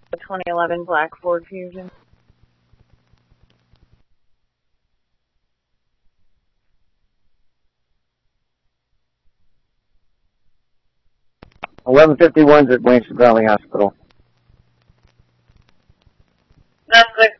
The 2011 black Ford Fusion. $11.51's at Williamson Valley Hospital. That's the